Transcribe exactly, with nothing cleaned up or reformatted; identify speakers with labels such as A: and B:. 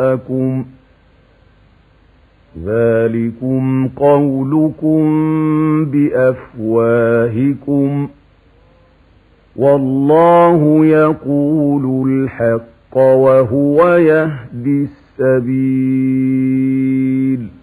A: أَفْوَاهَكُمْ ذَلِكُمْ قَوْلُكُمْ بِأَفْوَاهِكُمْ وَاللَّهُ يَقُولُ الْحَقَّ وَهُوَ يَهْدِي السَّبِيلَ